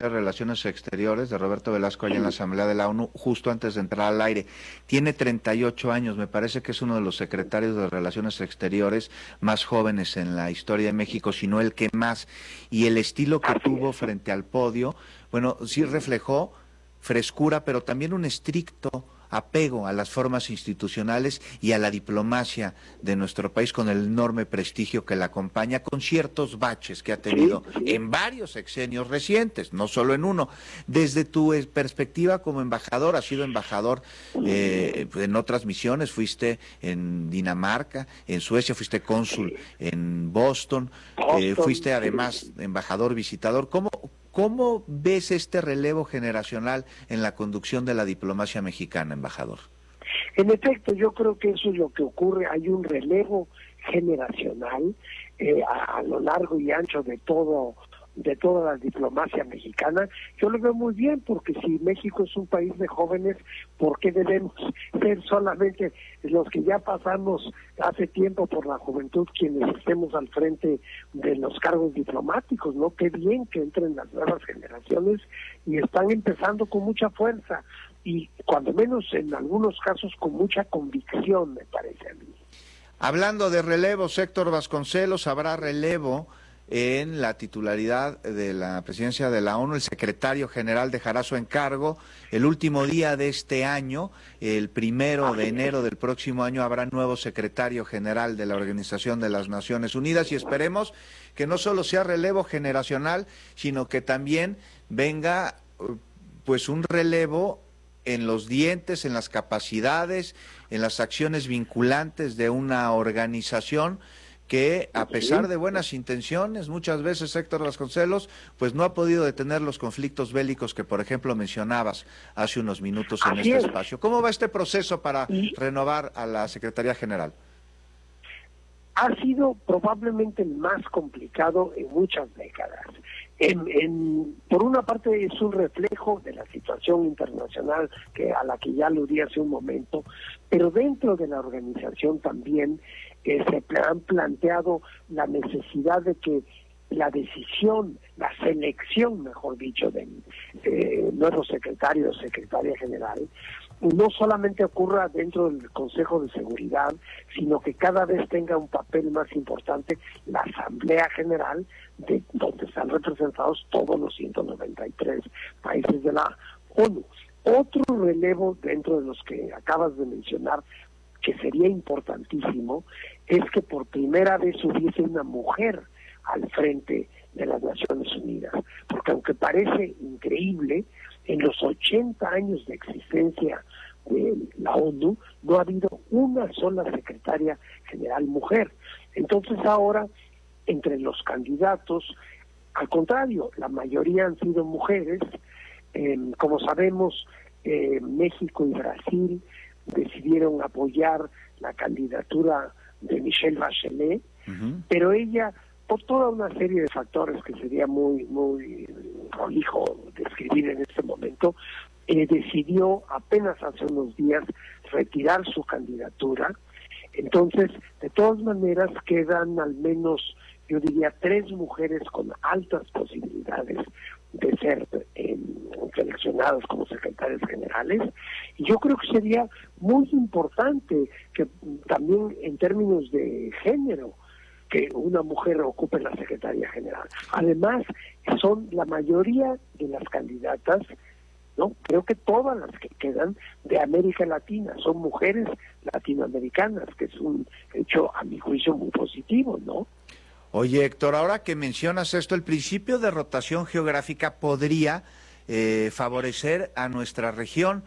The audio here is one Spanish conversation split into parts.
de Relaciones Exteriores de Roberto Velasco allá en la Asamblea de la ONU, justo antes de entrar al aire. Tiene 38 años, me parece que es uno de los secretarios de Relaciones Exteriores más jóvenes en la historia de México, si no el que más. Y el estilo que tuvo frente al podio, bueno, sí reflejó frescura, pero también un estricto apego a las formas institucionales y a la diplomacia de nuestro país, con el enorme prestigio que la acompaña, con ciertos baches que ha tenido en varios sexenios recientes, no solo en uno. Desde tu perspectiva como embajador, has sido embajador en otras misiones, fuiste en Dinamarca, en Suecia, fuiste cónsul en Boston, fuiste además embajador visitador. ¿Cómo ves este relevo generacional en la conducción de la diplomacia mexicana, embajador? En efecto, yo creo que eso es lo que ocurre. Hay un relevo generacional a lo largo y ancho de toda la diplomacia mexicana. Yo lo veo muy bien, porque si México es un país de jóvenes, ¿por qué debemos ser solamente los que ya pasamos hace tiempo por la juventud quienes estemos al frente de los cargos diplomáticos? ¿No? Qué bien que entren las nuevas generaciones y están empezando con mucha fuerza y cuando menos en algunos casos con mucha convicción, me parece a mí. Hablando de relevos, Héctor Vasconcelos, habrá relevo en la titularidad de la presidencia de la ONU. El secretario general dejará su encargo el último día de este año. El 1 de enero del próximo año habrá nuevo secretario general de la Organización de las Naciones Unidas, y esperemos que no solo sea relevo generacional, sino que también venga pues un relevo en los dientes, en las capacidades, en las acciones vinculantes de una organización que, a pesar de buenas intenciones, muchas veces, Héctor Vasconcelos, pues no ha podido detener los conflictos bélicos que, por ejemplo, mencionabas hace unos minutos en este espacio. ¿Cómo va este proceso para renovar a la Secretaría General? Ha sido probablemente el más complicado en muchas décadas. Por una parte es un reflejo de la situación internacional a la que ya aludí hace un momento, pero dentro de la organización también se han planteado la necesidad de que la decisión, la selección, mejor dicho, de nuevo secretario o secretaria general, no solamente ocurra dentro del Consejo de Seguridad, sino que cada vez tenga un papel más importante la Asamblea General, de donde están representados todos los 193 países de la ONU. Otro relevo dentro de los que acabas de mencionar, que sería importantísimo, es que por primera vez hubiese una mujer al frente de las Naciones Unidas, porque aunque parece increíble, en los 80 años de existencia de la ONU no ha habido una sola secretaria general mujer. Entonces ahora, entre los candidatos, al contrario, la mayoría han sido mujeres. Como sabemos, México y Brasil decidieron apoyar la candidatura de Michelle Bachelet, pero ella, por toda una serie de factores que sería muy prolijo describir en este momento, decidió apenas hace unos días retirar su candidatura. Entonces, de todas maneras, quedan al menos, yo diría, 3 mujeres con altas posibilidades de ser seleccionadas como secretarias generales, y yo creo que sería muy importante que también en términos de género, que una mujer ocupe la Secretaría General. Además, son la mayoría de las candidatas, ¿no? Creo que todas las que quedan de América Latina son mujeres latinoamericanas, que es un hecho, a mi juicio, muy positivo, ¿no? Oye, Héctor, ahora que mencionas esto, el principio de rotación geográfica podría favorecer a nuestra región,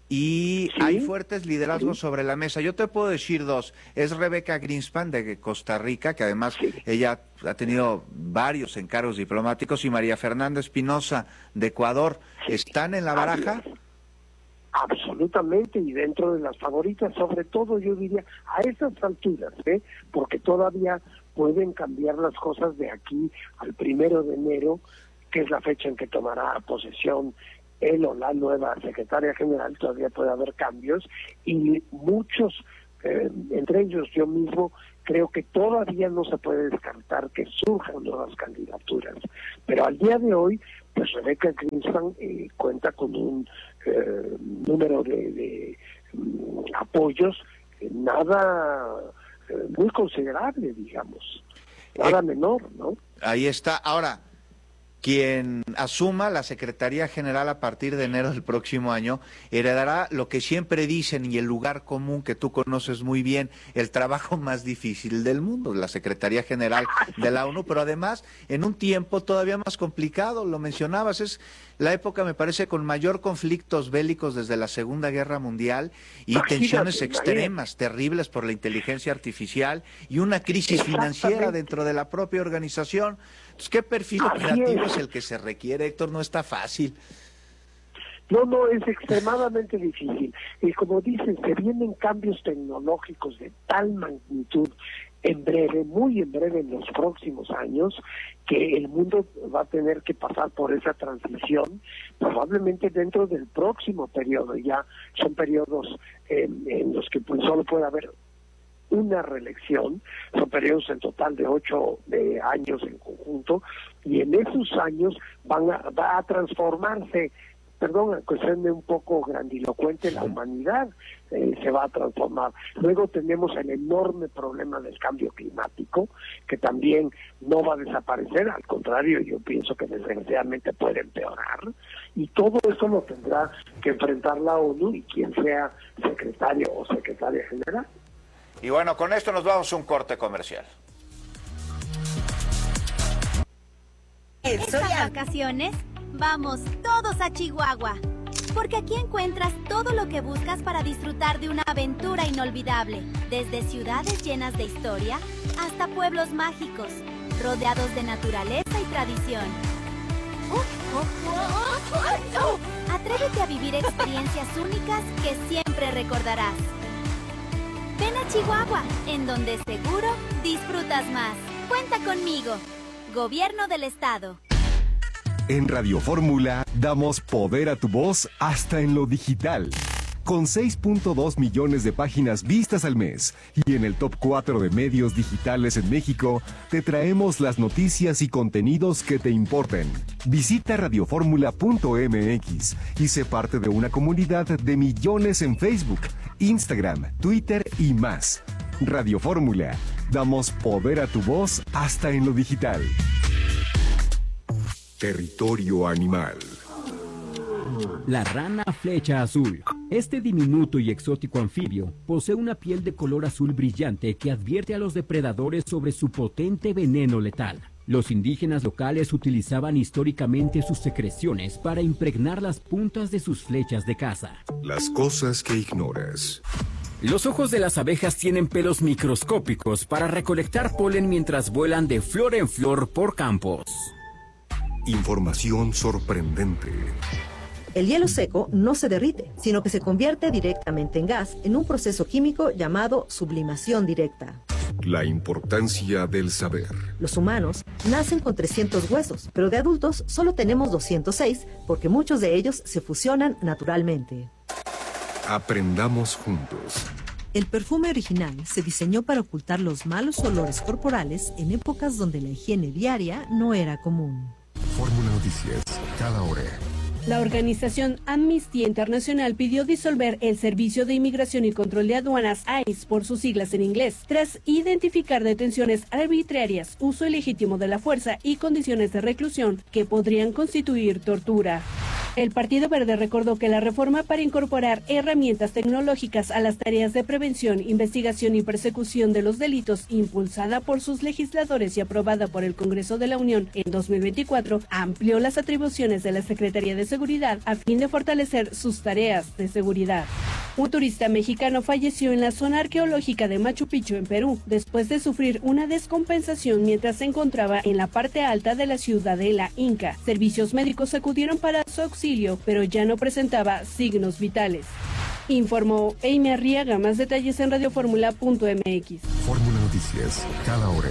y ¿sí? Hay fuertes liderazgos sobre la mesa. Yo te puedo decir 2. Es Rebeca Greenspan de Costa Rica, que además ella ha tenido varios encargos diplomáticos, y María Fernanda Espinosa de Ecuador. ¿Están en la baraja? Absolutamente, y dentro de las favoritas, sobre todo yo diría a esas alturas, porque todavía pueden cambiar las cosas de aquí al 1 de enero, que es la fecha en que tomará posesión él o la nueva secretaria general. Todavía puede haber cambios, y muchos, entre ellos yo mismo, creo que todavía no se puede descartar que surjan nuevas candidaturas. Pero al día de hoy, pues Rebecca Greenspan cuenta con un número de apoyos nada muy considerable, digamos, nada menor, ¿no? Ahí está. Ahora, quien asuma la Secretaría General a partir de enero del próximo año heredará lo que siempre dicen y el lugar común que tú conoces muy bien, el trabajo más difícil del mundo, la Secretaría General de la ONU, pero además en un tiempo todavía más complicado, lo mencionabas, es la época, me parece, con mayor conflictos bélicos desde la Segunda Guerra Mundial y tensiones extremas, terribles por la inteligencia artificial y una crisis financiera dentro de la propia organización. Entonces, ¿qué perfil operativo es el que se requiere, Héctor? No está fácil. No, es extremadamente difícil. Y como dicen, se vienen cambios tecnológicos de tal magnitud en breve, muy en breve en los próximos años, que el mundo va a tener que pasar por esa transición, probablemente dentro del próximo periodo. Ya son periodos en los que pues solo puede haber una reelección, son periodos en total de 8 años en conjunto, y en esos años va a transformarse, perdón, que suene un poco grandilocuente, la humanidad se va a transformar. Luego tenemos el enorme problema del cambio climático, que también no va a desaparecer, al contrario, yo pienso que desgraciadamente puede empeorar, y todo eso lo tendrá que enfrentar la ONU y quien sea secretario o secretaria general. Y bueno, con esto nos vamos a un corte comercial. Estas vacaciones, vamos todos a Chihuahua, porque aquí encuentras todo lo que buscas para disfrutar de una aventura inolvidable, desde ciudades llenas de historia hasta pueblos mágicos, rodeados de naturaleza y tradición. Atrévete a vivir experiencias únicas que siempre recordarás. Ven a Chihuahua, en donde seguro disfrutas más. Cuenta conmigo. Gobierno del Estado. En Radio Fórmula damos poder a tu voz hasta en lo digital. Con 6.2 millones de páginas vistas al mes y en el top 4 de medios digitales en México, te traemos las noticias y contenidos que te importen. Visita radioformula.mx y sé parte de una comunidad de millones en Facebook, Instagram, Twitter y más. Radio Fórmula, damos poder a tu voz hasta en lo digital. Territorio animal. La rana flecha azul. Este diminuto y exótico anfibio posee una piel de color azul brillante que advierte a los depredadores sobre su potente veneno letal. Los indígenas locales utilizaban históricamente sus secreciones para impregnar las puntas de sus flechas de caza. Las cosas que ignoras. Los ojos de las abejas tienen pelos microscópicos para recolectar polen mientras vuelan de flor en flor por campos. Información sorprendente. El hielo seco no se derrite, sino que se convierte directamente en gas en un proceso químico llamado sublimación directa. La importancia del saber. Los humanos nacen con 300 huesos, pero de adultos solo tenemos 206 porque muchos de ellos se fusionan naturalmente. Aprendamos juntos. El perfume original se diseñó para ocultar los malos olores corporales en épocas donde la higiene diaria no era común. Fórmula Noticias, cada hora. La organización Amnistía Internacional pidió disolver el Servicio de Inmigración y Control de Aduanas, ICE, por sus siglas en inglés, tras identificar detenciones arbitrarias, uso ilegítimo de la fuerza y condiciones de reclusión que podrían constituir tortura. El Partido Verde recordó que la reforma para incorporar herramientas tecnológicas a las tareas de prevención, investigación y persecución de los delitos, impulsada por sus legisladores y aprobada por el Congreso de la Unión en 2024, amplió las atribuciones de la Secretaría de Seguridad a fin de fortalecer sus tareas de seguridad. Un turista mexicano falleció en la zona arqueológica de Machu Picchu, en Perú, después de sufrir una descompensación mientras se encontraba en la parte alta de la ciudadela Inca. Servicios médicos acudieron para su auxilio, pero ya no presentaba signos vitales. Informó Amy Arriaga. Más detalles en radioformula.mx. Fórmula Noticias, cada hora.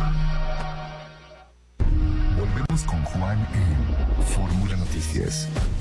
Volvemos con Juan en Fórmula Noticias.